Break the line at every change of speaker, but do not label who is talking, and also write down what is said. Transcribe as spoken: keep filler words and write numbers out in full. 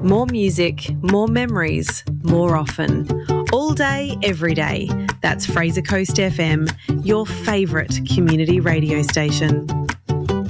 More music, more memories, more often. All day, every day. That's Fraser Coast F M, your favourite community radio station.